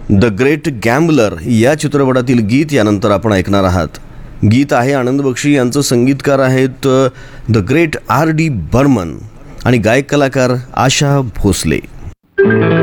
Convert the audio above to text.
The great gambler या चित्रपटातील गीत यानंतर आपण ऐकणार आहात. गीत आहे आनंद बक्षी यांचं, संगीतकार आहेत द ग्रेट R.D. बर्मन आणि गायक कलाकार आशा भोसले.